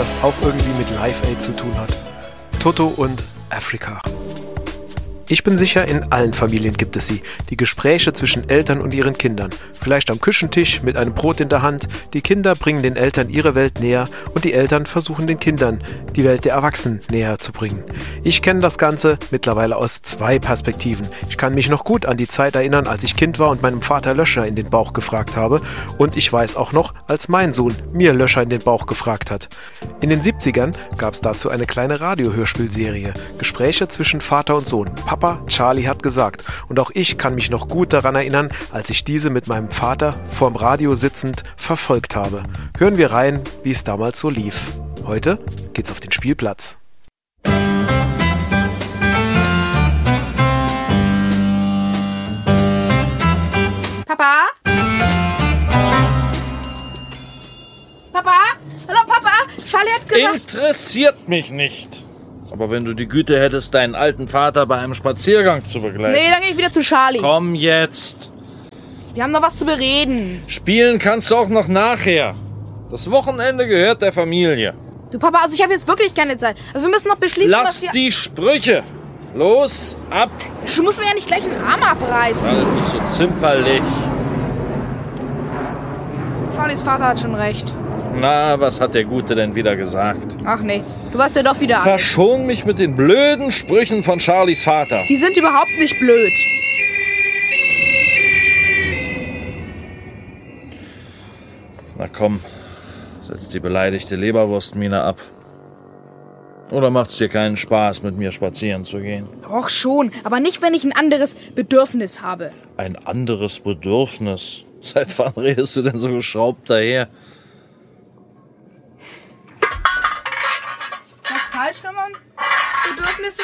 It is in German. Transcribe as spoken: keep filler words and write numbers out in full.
das auch irgendwie mit Live Aid zu tun hat. Toto und Afrika. Ich bin sicher, in allen Familien gibt es sie. Die Gespräche zwischen Eltern und ihren Kindern. Vielleicht am Küchentisch mit einem Brot in der Hand. Die Kinder bringen den Eltern ihre Welt näher und die Eltern versuchen den Kindern die Welt der Erwachsenen näher zu bringen. Ich kenne das Ganze mittlerweile aus zwei Perspektiven. Ich kann mich noch gut an die Zeit erinnern, als ich Kind war und meinem Vater Löcher in den Bauch gefragt habe. Und ich weiß auch noch, als mein Sohn mir Löcher in den Bauch gefragt hat. In den siebzigern gab es dazu eine kleine Radiohörspielserie. Gespräche zwischen Vater und Sohn. Papa Charlie hat gesagt. Und auch ich kann mich noch gut daran erinnern, als ich diese mit meinem Vater vorm Radio sitzend verfolgt habe. Hören wir rein, wie es damals so lief. Heute geht's auf den Spielplatz. Papa? Papa? Hallo Papa? Charlie hat gesagt... Interessiert mich nicht. Aber wenn du die Güte hättest, deinen alten Vater bei einem Spaziergang zu begleiten. Nee, dann gehe ich wieder zu Charlie. Komm jetzt. Wir haben noch was zu bereden. Spielen kannst du auch noch nachher. Das Wochenende gehört der Familie. Du Papa, also ich habe jetzt wirklich keine Zeit. Also wir müssen noch beschließen, Lass dass wir... die Sprüche. Los, ab. Du musst mir ja nicht gleich einen Arm abreißen. Sei nicht so zimperlich. Charlies Vater hat schon recht. Na, was hat der Gute denn wieder gesagt? Ach, nichts. Du warst ja doch wieder an. Verschon mich mit den blöden Sprüchen von Charlies Vater. Die sind überhaupt nicht blöd. Na komm, setz die beleidigte Leberwurstmine ab. Oder macht's dir keinen Spaß, mit mir spazieren zu gehen? Doch schon, aber nicht, wenn ich ein anderes Bedürfnis habe. Ein anderes Bedürfnis? Seit wann redest du denn so geschraubt daher? Ist das falsch, wenn man Bedürfnisse